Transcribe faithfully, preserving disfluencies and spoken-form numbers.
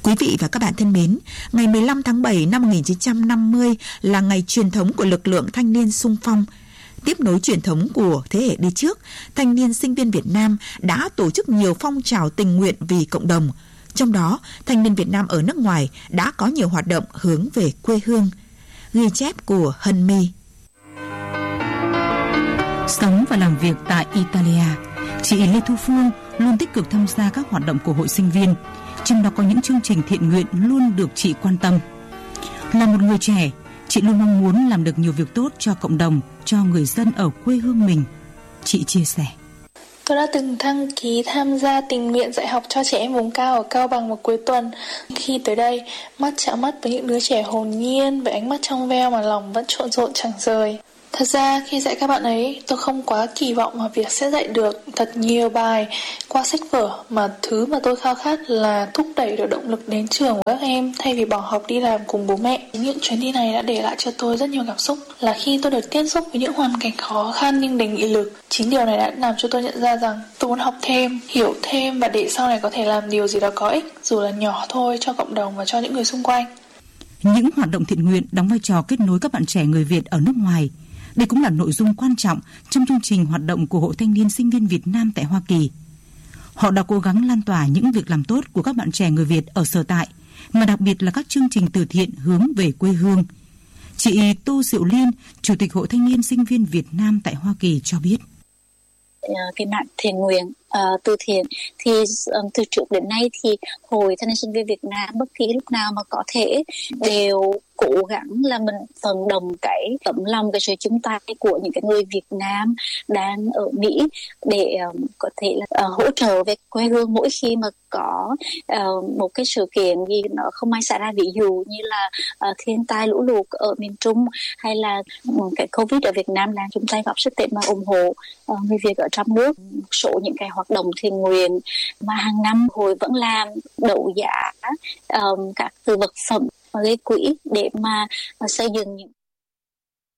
Quý vị và các bạn thân mến, ngày mười lăm tháng bảy năm một nghìn chín trăm năm mươi là ngày truyền thống của lực lượng thanh niên xung phong. Tiếp nối truyền thống của thế hệ đi trước, thanh niên sinh viên Việt Nam đã tổ chức nhiều phong trào tình nguyện vì cộng đồng. Trong đó, thanh niên Việt Nam ở nước ngoài đã có nhiều hoạt động hướng về quê hương. Ghi chép của Hân My. Sống và làm việc tại Italia, chị Lê Thu Phương luôn tích cực tham gia các hoạt động của hội sinh viên. Trong đó có những chương trình thiện nguyện luôn được chị quan tâm. Là một người trẻ, chị luôn mong muốn làm được nhiều việc tốt cho cộng đồng, cho người dân ở quê hương mình. Chị chia sẻ. Tôi đã từng đăng ký tham gia tình nguyện dạy học cho trẻ em vùng cao ở Cao Bằng vào cuối tuần. Khi tới đây, mắt chạm mắt với những đứa trẻ hồn nhiên, với ánh mắt trong veo mà lòng vẫn trộn rộn chẳng rời. Thật ra khi dạy các bạn ấy, tôi không quá kỳ vọng vào việc sẽ dạy được thật nhiều bài qua sách vở, mà thứ mà tôi khao khát là thúc đẩy được động lực đến trường của các em thay vì bỏ học đi làm cùng bố mẹ. Những chuyến đi này đã để lại cho tôi rất nhiều cảm xúc, là khi tôi được tiếp xúc với những hoàn cảnh khó khăn nhưng đầy nghị lực. Chính điều này đã làm cho tôi nhận ra rằng tôi muốn học thêm, hiểu thêm và để sau này có thể làm điều gì đó có ích, dù là nhỏ thôi, cho cộng đồng và cho những người xung quanh. Những hoạt động thiện nguyện đóng vai trò kết nối các bạn trẻ người Việt ở nước ngoài. Đây cũng là nội dung quan trọng trong chương trình hoạt động của Hội Thanh niên Sinh viên Việt Nam tại Hoa Kỳ. Họ đã cố gắng lan tỏa những việc làm tốt của các bạn trẻ người Việt ở sở tại, mà đặc biệt là các chương trình từ thiện hướng về quê hương. Chị Tô Diệu Liên, Chủ tịch Hội Thanh niên Sinh viên Việt Nam tại Hoa Kỳ cho biết. Cái mạng thiện nguyện, uh, từ thiện thì um, từ trước đến nay thì Hội Thanh niên Sinh viên Việt Nam bất kỳ lúc nào mà có thể đều cố gắng là mình vận động cái tấm lòng, cái sự chung tay của những cái người Việt Nam đang ở Mỹ để um, có thể là uh, hỗ trợ về quê hương mỗi khi mà có uh, một cái sự kiện gì nó không may xảy ra, ví dụ như là uh, thiên tai lũ lụt ở miền Trung hay là um, cái Covid ở Việt Nam, là chúng ta góp sức để mà ủng hộ uh, người Việt ở trong nước. Một số những cái hoạt động thiện nguyện mà hàng năm Hội vẫn làm, đấu giá um, các từ vật phẩm gây quỹ để mà uh, xây dựng những